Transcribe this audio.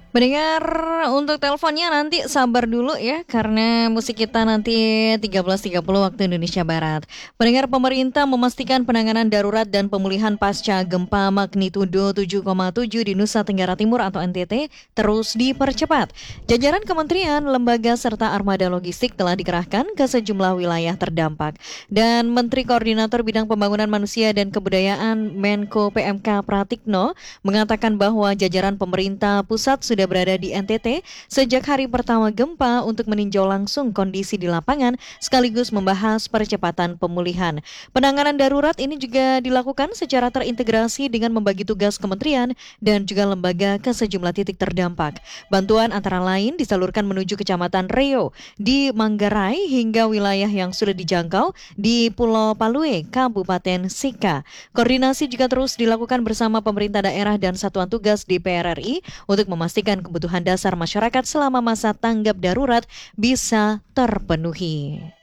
Mendengar untuk teleponnya nanti sabar dulu ya karena musik kita nanti 13.30 waktu Indonesia Barat. Pendengar, pemerintah memastikan penanganan darurat dan pemulihan pasca gempa magnitudo 7,7 di Nusa Tenggara Timur atau NTT terus dipercepat. Jajaran kementerian, lembaga serta armada logistik telah dikerahkan ke sejumlah wilayah terdampak. Dan Menteri Koordinator Bidang Pembangunan Manusia dan Kebudayaan Menko PMK Pratikno mengatakan bahwa jajaran pemerintah pusat sudah berada di NTT sejak hari pertama gempa untuk meninjau langsung kondisi di lapangan sekaligus membahas percepatan pemulihan. Penanganan darurat ini juga dilakukan secara terintegrasi dengan membagi tugas kementerian dan juga lembaga ke sejumlah titik terdampak. Bantuan antara lain disalurkan menuju Kecamatan Reo di Manggarai hingga wilayah yang sudah dijangkau di Pulau Palue, Kabupaten Sika. Koordinasi juga terus dilakukan bersama pemerintah daerah dan satuan tugas DPR RI untuk memastikan kebutuhan dasar masyarakat selama masa tanggap darurat bisa terpenuhi.